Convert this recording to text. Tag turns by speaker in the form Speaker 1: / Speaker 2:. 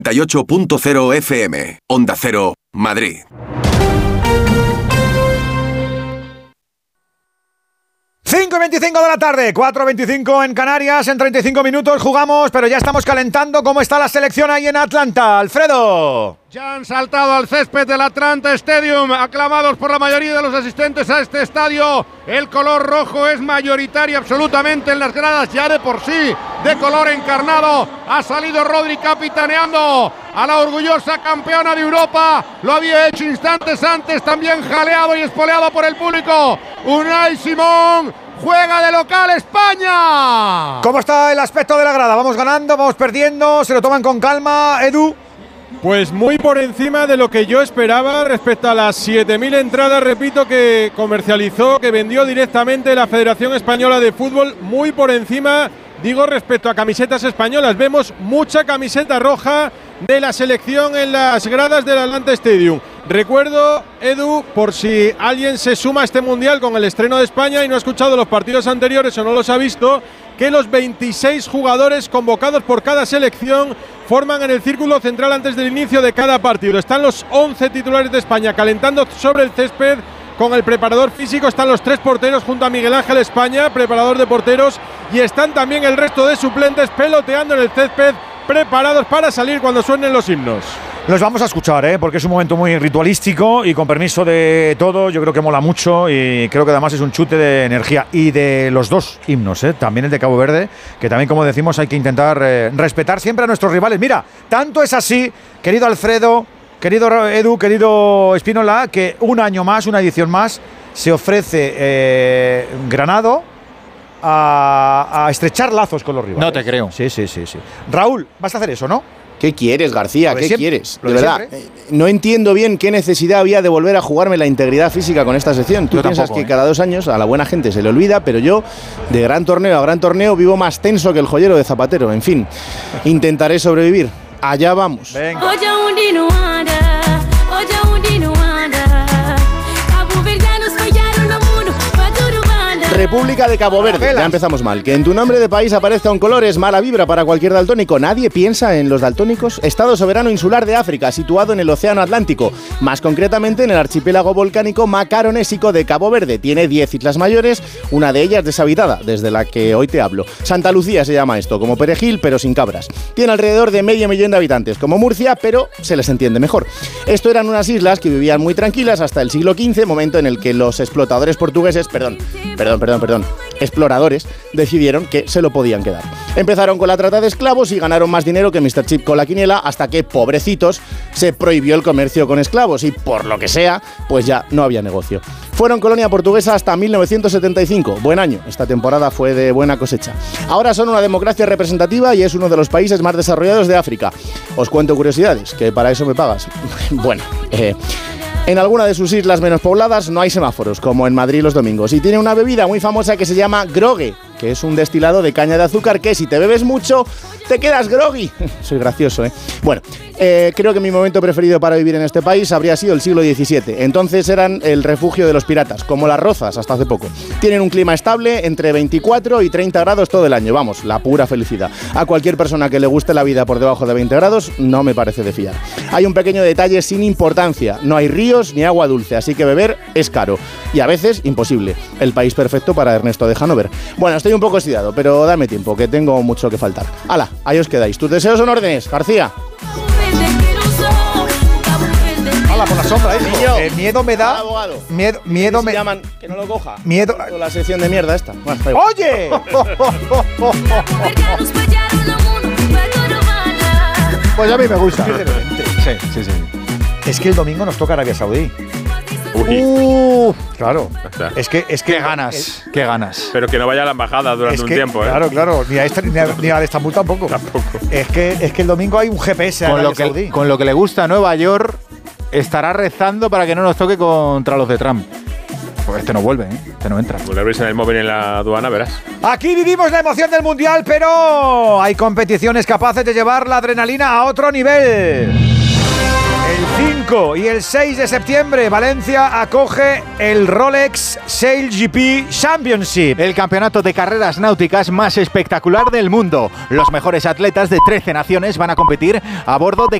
Speaker 1: 98.0 FM, Onda Cero, Madrid.
Speaker 2: Cinco y 25 de la tarde, 4:25 en Canarias, en 35 minutos jugamos, pero ya estamos calentando. ¿Cómo está la selección ahí en Atlanta, Alfredo?
Speaker 3: Ya han saltado al césped del Atlanta Stadium, aclamados por la mayoría de los asistentes a este estadio. El color rojo es mayoritario absolutamente en las gradas, ya de por sí, de color encarnado. Ha salido Rodri capitaneando a la orgullosa campeona de Europa. Lo había hecho instantes antes, también jaleado y espoleado por el público. Unai Simón juega de local España.
Speaker 2: ¿Cómo está el aspecto de la grada? ¿Vamos ganando, vamos perdiendo? ¿Se lo toman con calma, Edu?
Speaker 4: Pues muy por encima de lo que yo esperaba respecto a las 7.000 entradas, repito, que comercializó, que vendió directamente la Federación Española de Fútbol. Muy por encima, digo, respecto a camisetas españolas. Vemos mucha camiseta roja de la selección en las gradas del Atlanta Stadium. Recuerdo, Edu, por si alguien se suma a este Mundial con el estreno de España y no ha escuchado los partidos anteriores o no los ha visto, que los 26 jugadores convocados por cada selección forman en el círculo central antes del inicio de cada partido. Están los 11 titulares de España calentando sobre el césped con el preparador físico. Están los 3 porteros junto a Miguel Ángel España, preparador de porteros, y están también el resto de suplentes peloteando en el césped, preparados para salir cuando suenen los himnos.
Speaker 2: Los vamos a escuchar, porque es un momento muy ritualístico y con permiso de todo, yo creo que mola mucho y creo que además es un chute de energía. Y de los dos himnos, también el de Cabo Verde, que también, como decimos, hay que intentar respetar siempre a nuestros rivales. Mira, tanto es así, querido Alfredo, querido Edu, querido Espínola, que un año más, una edición más, se ofrece Granado a estrechar lazos con los rivales.
Speaker 5: No te creo.
Speaker 2: Sí. Raúl, vas a hacer eso, ¿no?
Speaker 6: ¿Qué quieres, García? ¿Qué quieres? De verdad,
Speaker 2: siempre.
Speaker 6: No entiendo bien qué necesidad había de volver a jugarme la integridad física con esta sección. Tú piensas que cada 2 años a la buena gente se le olvida, pero yo, de gran torneo a gran torneo, vivo más tenso que el joyero de Zapatero. En fin, intentaré sobrevivir. Allá vamos.
Speaker 2: Venga.
Speaker 6: República de Cabo Verde, ya empezamos mal. Que en tu nombre de país aparezca un color es mala vibra para cualquier daltónico. Nadie piensa en los daltónicos. Estado soberano insular de África, situado en el Océano Atlántico, más concretamente en el archipiélago volcánico macaronésico de Cabo Verde. Tiene 10 islas mayores, una de ellas deshabitada, desde la que hoy te hablo. Santa Lucía se llama esto, como Perejil, pero sin cabras. Tiene alrededor de 500.000 de habitantes, como Murcia, pero se les entiende mejor. Esto eran unas islas que vivían muy tranquilas hasta el siglo XV, momento en el que los explotadores portugueses, exploradores, decidieron que se lo podían quedar. Empezaron con la trata de esclavos y ganaron más dinero que Mr. Chip con la quiniela, hasta que, pobrecitos, se prohibió el comercio con esclavos y, por lo que sea, pues ya no había negocio. Fueron colonia portuguesa hasta 1975. Buen año, esta temporada fue de buena cosecha. Ahora son una democracia representativa y es uno de los países más desarrollados de África. Os cuento curiosidades, que para eso me pagas. Bueno, en alguna de sus islas menos pobladas no hay semáforos, como en Madrid los domingos. Y tiene una bebida muy famosa que se llama grogge, que es un destilado de caña de azúcar que si te bebes mucho, te quedas groggy. Soy gracioso, ¿eh? Bueno, creo que mi momento preferido para vivir en este país habría sido el siglo XVII. Entonces eran el refugio de los piratas, como las Rozas hasta hace poco. Tienen un clima estable entre 24 y 30 grados todo el año. Vamos, la pura felicidad. A cualquier persona que le guste la vida por debajo de 20 grados, no me parece de fiar. Hay un pequeño detalle sin importancia. No hay ríos ni agua dulce, así que beber es caro. Y a veces imposible. El país perfecto para Ernesto de Hannover. Bueno, estoy un poco oxidado, pero dame tiempo, que tengo mucho que faltar. ¡Hala! Ahí os quedáis. Tus deseos son órdenes, García.
Speaker 2: ¡Hala, por la sombra, miedo me da.
Speaker 6: Abogado.
Speaker 2: Miedo me
Speaker 6: llaman que no lo coja.
Speaker 2: Miedo.
Speaker 6: La sección de mierda esta.
Speaker 2: ¡Oye! Pues a mí me gusta.
Speaker 5: Sí.
Speaker 2: Es que el domingo nos toca Arabia Saudí. Claro. Es que
Speaker 5: qué ganas.
Speaker 4: Pero que no vaya a la embajada durante un tiempo, ¿eh?
Speaker 2: Claro. Ni a de Estambul tampoco. Es que el domingo hay un GPS a Arabia Saudí.
Speaker 5: Con lo que le gusta a Nueva York, estará rezando para que no nos toque contra los de Trump. Pues este no vuelve, este no entra.
Speaker 4: Pues le abrís en el móvil en la aduana, verás.
Speaker 2: Aquí vivimos la emoción del Mundial, pero hay competiciones capaces de llevar la adrenalina a otro nivel. El 5 y el 6 de septiembre, Valencia acoge el Rolex SailGP Championship.
Speaker 5: El campeonato de carreras náuticas más espectacular del mundo. Los mejores atletas de 13 naciones van a competir a bordo de